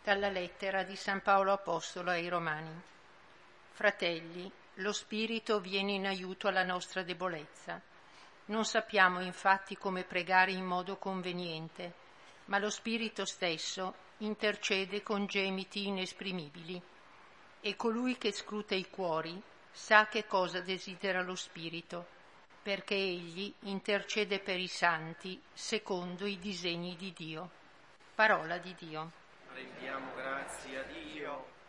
Dalla lettera di San Paolo Apostolo ai Romani. Fratelli, lo Spirito viene in aiuto alla nostra debolezza. Non sappiamo infatti come pregare in modo conveniente, ma lo Spirito stesso intercede con gemiti inesprimibili. E colui che scruta i cuori sa che cosa desidera lo Spirito, perché egli intercede per i santi secondo i disegni di Dio. Parola di Dio. Rendiamo grazie a Dio.